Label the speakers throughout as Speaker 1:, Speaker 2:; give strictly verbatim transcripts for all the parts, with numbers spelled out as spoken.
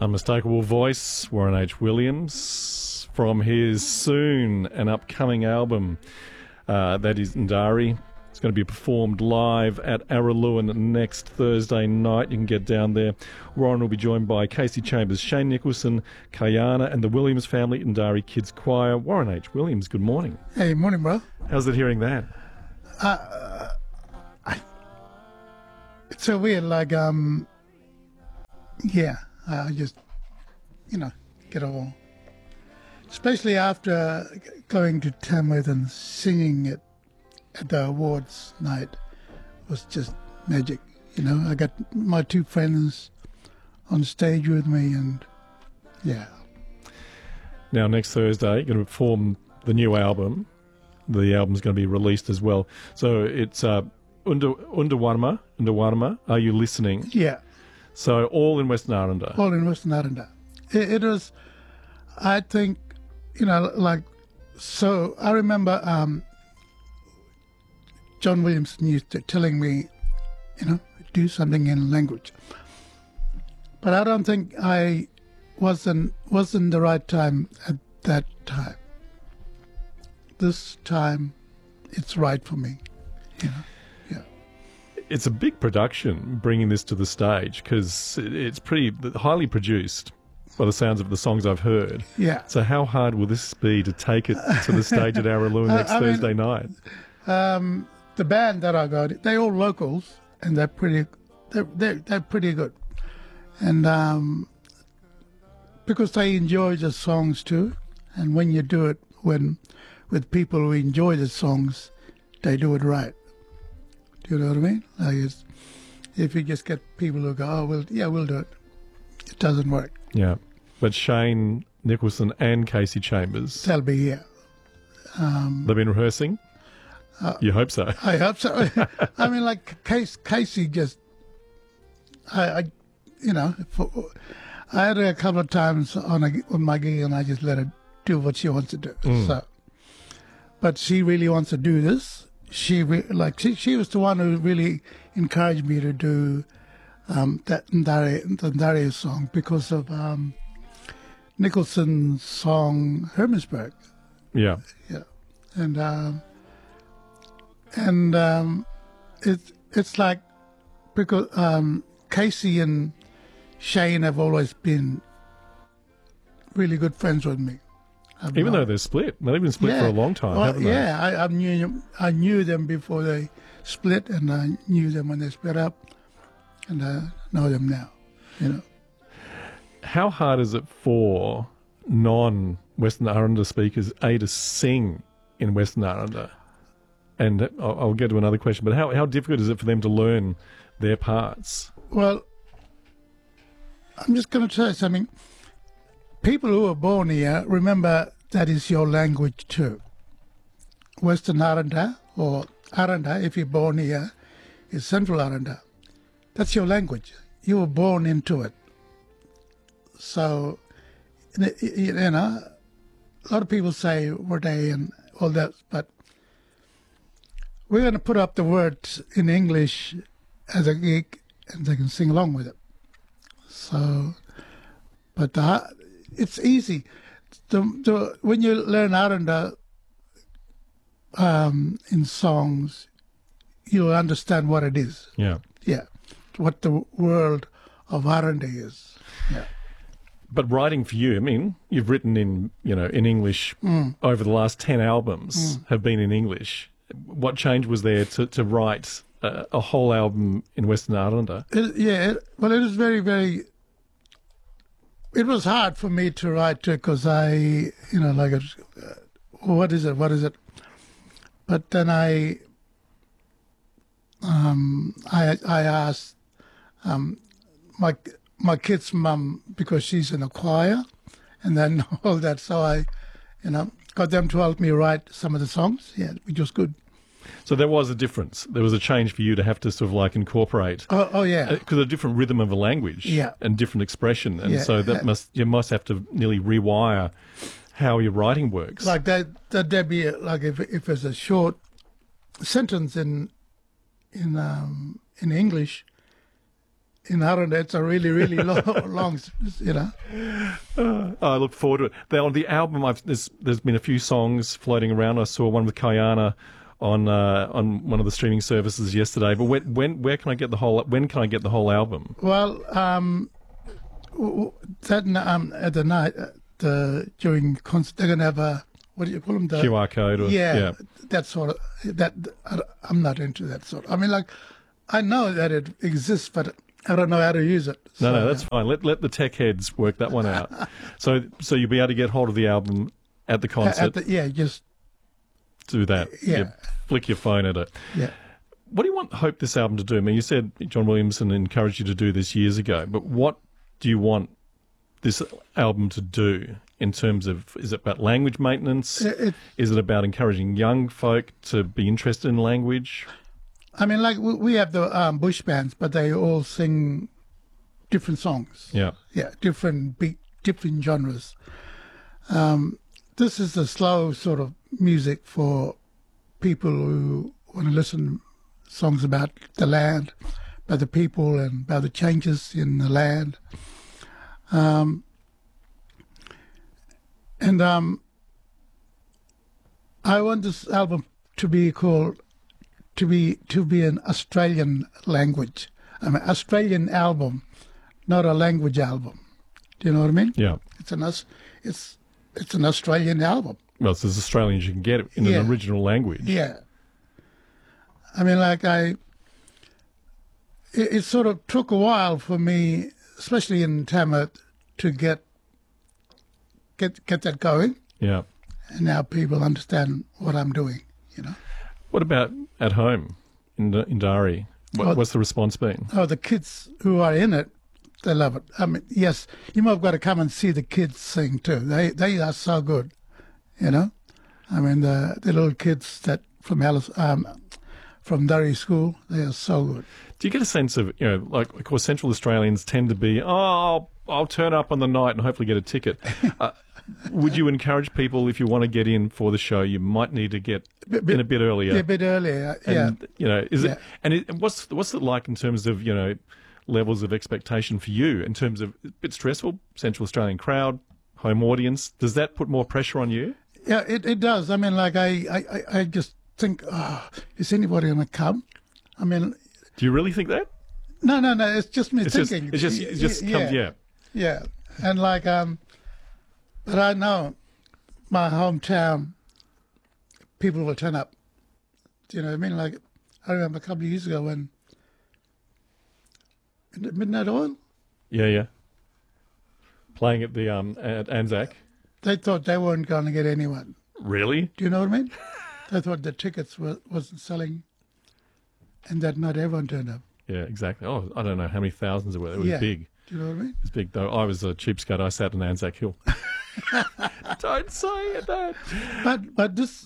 Speaker 1: Unmistakable voice, Warren H. Williams, from his soon and upcoming album, uh, that is Ndari. It's going to be performed live at Araluen next Thursday night. You can get down there. Warren will be joined by Casey Chambers, Shane Nicholson, Kayana, and the Williams family, Ndari Kids Choir. Warren H. Williams, good morning.
Speaker 2: Hey, morning, bro.
Speaker 1: How's it hearing that?
Speaker 2: Uh, I, it's so weird, like, um, yeah, I just, you know, get all, especially after going to Tamworth and singing it at the awards night was just magic. You know, I got my two friends on stage with me, and yeah.
Speaker 1: Now, next Thursday, you're going to perform the new album. The album's going to be released as well. So it's uh, Unda Undawarma, Undawarma, Are You Listening?
Speaker 2: Yeah.
Speaker 1: So all in Western Aranda.
Speaker 2: All in Western Aranda. It, it was, I think, you know, like, so I remember um, John Williamson used to telling me, you know, do something in language. But I don't think I wasn't wasn't the right time at that time. This time, it's right for me, you know. Yeah.
Speaker 1: It's a big production bringing this to the stage because it's pretty highly produced by the sounds of the songs I've heard.
Speaker 2: Yeah.
Speaker 1: So how hard will this be to take it to the stage at Araluen next
Speaker 2: I mean,
Speaker 1: Thursday night?
Speaker 2: Um, the band that I got, they're all locals, and they're pretty, they're they're, they're pretty good, and um, because they enjoy the songs too, and when you do it when with people who enjoy the songs, they do it right. Do you know what I mean? Like it's, if you just get people who go, oh well, yeah, we'll do it, it doesn't work.
Speaker 1: Yeah, but Shane Nicholson and Casey Chambers,
Speaker 2: They'll be here. Um,
Speaker 1: they've been rehearsing.
Speaker 2: Uh,
Speaker 1: you hope so.
Speaker 2: I hope so. I mean, like Casey, Casey just, I, I you know, for, I had her a couple of times on a, on my gig, and I just let her do what she wants to do. Mm. So, but she really wants to do this. She re, like she she was the one who really encouraged me to do um, that Ndari, the Ndari song because of um, Nicholson's song Hermannsburg.
Speaker 1: Yeah,
Speaker 2: yeah, and. Um, And um, it's it's like because um, Casey and Shane have always been really good friends with me. I've
Speaker 1: even
Speaker 2: known.
Speaker 1: though they're split, they've been split
Speaker 2: yeah.
Speaker 1: for a long time,
Speaker 2: well,
Speaker 1: haven't they?
Speaker 2: Yeah, I, I knew I knew them before they split, and I knew them when they split up, and I know them now. You know.
Speaker 1: How hard is it for non-Western Aranda speakers A to sing in Western Aranda? And I'll, I'll get to another question, but how, how difficult is it for them to learn their parts?
Speaker 2: Well, I'm just going to tell you something. People who are born here, remember that is your language too. Western Aranda, or Aranda, if you're born here, is Central Aranda. That's your language. You were born into it. So, you know, a lot of people say, were they and all that, but we're going to put up the words in English as a gig, and they can sing along with it. So, but the, it's easy. The, the, when you learn Aranda um, in songs, you'll understand what it is.
Speaker 1: Yeah.
Speaker 2: Yeah. What the world of Aranda is. Yeah.
Speaker 1: But writing for you, I mean, you've written in, you know, in English mm. over the last ten albums mm. have been in English. What change was there to, to write a, a whole album in Western Aranda?
Speaker 2: It, yeah, it, well, it is very, very... It was hard for me to write to because I, you know, like, uh, what is it, what is it? But then I, um, I, I asked um, my my kid's mum, because she's in a choir, and then all that, so I, you know, got them to help me write some of the songs, yeah, which was good.
Speaker 1: So there was a difference. There was a change for you to have to sort of like incorporate.
Speaker 2: Oh, oh yeah.
Speaker 1: Because a different rhythm of a language,
Speaker 2: yeah,
Speaker 1: and different expression, and
Speaker 2: yeah.
Speaker 1: so that must you must have to nearly rewire how your writing works.
Speaker 2: Like that, that there'd be a, like if if it's a short sentence in in um, in English, in Aranda, it's a really, really long, long, you know.
Speaker 1: Uh, I look forward to it. Now, on the album, I've, there's there's been a few songs floating around. I saw one with Kayana on uh, on one of the streaming services yesterday. But when when where can I get the whole when can I get the whole album?
Speaker 2: Well, um, w- w- that n- um, at the night, uh, the during concert, they're gonna have a what do you call them? The
Speaker 1: Q R code. Or,
Speaker 2: yeah,
Speaker 1: yeah.
Speaker 2: that sort of that. I, I'm not into that sort. I mean, like, I know that it exists, but I don't know how to use it.
Speaker 1: No,
Speaker 2: So,
Speaker 1: no, that's fine. Let let the tech heads work that one out. so so you'll be able to get hold of the album at the
Speaker 2: uh,
Speaker 1: concert.
Speaker 2: at the, yeah, just
Speaker 1: do that.
Speaker 2: yeah.
Speaker 1: You flick your phone at it.
Speaker 2: yeah.
Speaker 1: What do you want hope this album to do? I mean, you said John Williamson encouraged you to do this years ago, but what do you want this album to do in terms of, is it about language maintenance?
Speaker 2: It- it-
Speaker 1: is it about encouraging young folk to be interested in language?
Speaker 2: I mean, like we, we have the um, bush bands, but they all sing different songs.
Speaker 1: Yeah.
Speaker 2: Yeah, different beat, different genres. Um, this is the slow sort of music for people who want to listen songs about the land, about the people, and about the changes in the land. Um, and um, I want this album to be called to be to be an Australian language. I mean, Australian album, not a language album. Do you know what I mean?
Speaker 1: Yeah.
Speaker 2: It's an Aus- it's it's an Australian album.
Speaker 1: Well, it's as Australian as you can get it in
Speaker 2: Yeah.
Speaker 1: an original language.
Speaker 2: Yeah. I mean, like I, it, it sort of took a while for me, especially in Tamil, to get get get that going,
Speaker 1: Yeah.
Speaker 2: and now people understand what I'm doing. You know.
Speaker 1: What about at home in in Dari? What,
Speaker 2: Oh,
Speaker 1: what's the response been?
Speaker 2: Oh, the kids who are in it, they love it. I mean, yes, you might have got to come and see the kids sing too. They they are so good, you know. I mean, the the little kids that from Alice, um, from Durry School, they are so good.
Speaker 1: Do you get a sense of, you know, like, of course, Central Australians tend to be, oh, I'll, I'll turn up on the night and hopefully get a ticket. Uh, would you encourage people, if you want to get in for the show, you might need to get
Speaker 2: Bit- bit-
Speaker 1: in a bit earlier?
Speaker 2: Yeah, a bit earlier. Yeah.
Speaker 1: And, you know, is
Speaker 2: Yeah.
Speaker 1: it, and it, what's, what's it like in terms of, you know, levels of expectation for you in terms of, a bit stressful, Central Australian crowd, home audience? Does that put more pressure on you?
Speaker 2: Yeah, it, it does. I mean, like, I, I, I- I just think, oh, is anybody going to come? I mean,
Speaker 1: Do you really think that?
Speaker 2: no, no, no, it's just me
Speaker 1: It's just,
Speaker 2: thinking.
Speaker 1: it just, it just
Speaker 2: yeah,
Speaker 1: comes, yeah.
Speaker 2: yeah. And like, um, but I know my hometown people will turn up. Do you know what I mean? Like, I remember a couple of years ago when, Midnight Oil,
Speaker 1: Yeah, yeah. Playing at the, um, at Anzac.
Speaker 2: they thought they weren't going to get anyone.
Speaker 1: Really?
Speaker 2: Do you know what I mean? They thought the tickets were, wasn't selling and that not everyone turned up.
Speaker 1: Yeah, exactly. Oh, I don't know how many thousands there were. It was
Speaker 2: Yeah.
Speaker 1: big.
Speaker 2: Do you know what I mean?
Speaker 1: It was big, though. I was a cheapskate. I sat on Anzac Hill. Don't say it, that.
Speaker 2: But but this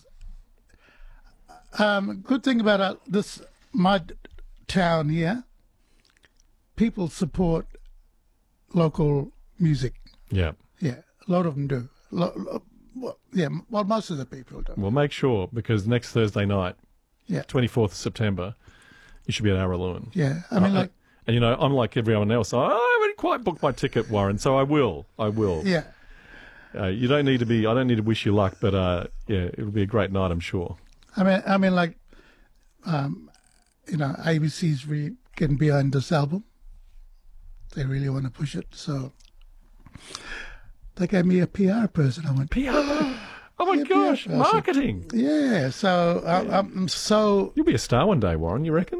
Speaker 2: um, good thing about uh, this my d- town here, people support local music.
Speaker 1: Yeah.
Speaker 2: Yeah, a lot of them do. Lo, lo, well, yeah, m- well, most of the people do.
Speaker 1: Well, make sure, because next Thursday night,
Speaker 2: Yeah,
Speaker 1: twenty-fourth of September, you should be at Araluen.
Speaker 2: yeah. I mean,
Speaker 1: Uh,
Speaker 2: like,
Speaker 1: And, you know, unlike everyone else, I haven't quite booked my ticket, Warren, so I will. I will.
Speaker 2: yeah,
Speaker 1: Uh, you don't need to be, I don't need to wish you luck, but, uh, yeah, it'll be a great night, I'm sure.
Speaker 2: I mean, I mean, like, um, you know, A B C's really getting behind this album. They really want to push it, so they gave me a P R person. I went,
Speaker 1: P R? Oh, my
Speaker 2: Yeah,
Speaker 1: gosh,
Speaker 2: P R person.
Speaker 1: marketing.
Speaker 2: yeah. So I, I'm so.
Speaker 1: You'll be a star one day, Warren, you reckon?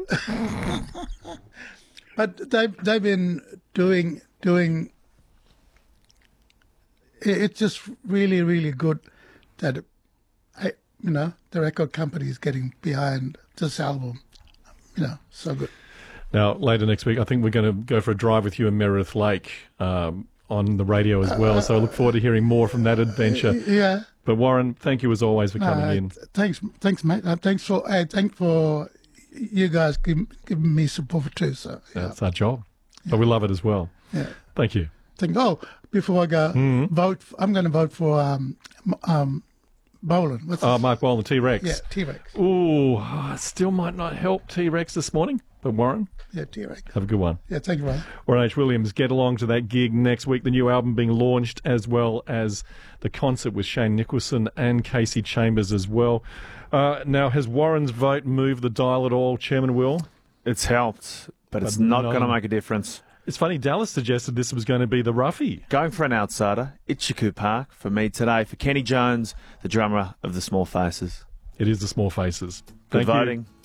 Speaker 2: But they've they've been doing doing. it- It's just really really good that, I you know the record company is getting behind this album. You know, so good.
Speaker 1: Now, later next week, I think we're going to go for a drive with you in Meredith Lake um, on the radio as well. So I look forward to hearing more from that adventure.
Speaker 2: Yeah.
Speaker 1: But Warren, thank you as always for coming
Speaker 2: Uh,
Speaker 1: in.
Speaker 2: Thanks, thanks, mate. Uh, thanks for uh, thanks for you guys giving, giving me support too. So yeah,
Speaker 1: That's our job. But we love it as well.
Speaker 2: yeah.
Speaker 1: Thank you.
Speaker 2: Think. Oh, before I go,
Speaker 1: Mm-hmm.
Speaker 2: vote. f- I'm going to vote for um m- um Boland. What's
Speaker 1: Uh,
Speaker 2: his-
Speaker 1: Mark Bolan, T-Rex.
Speaker 2: yeah, T-Rex.
Speaker 1: Ooh, ah, still might not help T-Rex this morning, But Warren,
Speaker 2: Yeah, dear.
Speaker 1: have a good one.
Speaker 2: Yeah, thank you, Warren.
Speaker 1: Warren H. Williams, get along to that gig next week. The new album being launched, as well as the concert with Shane Nicholson and Casey Chambers as well. Uh, now, has Warren's vote moved the dial at all, Chairman Will?
Speaker 3: It's helped, but,
Speaker 1: But
Speaker 3: it's not
Speaker 1: no.
Speaker 3: going to make a difference.
Speaker 1: It's funny, Dallas suggested this was going to be the roughie.
Speaker 3: Going for an outsider, Itchaku Park for me today. For Kenny Jones, the drummer of the Small Faces.
Speaker 1: It is the Small Faces.
Speaker 3: Good
Speaker 1: Thank you.
Speaker 3: voting.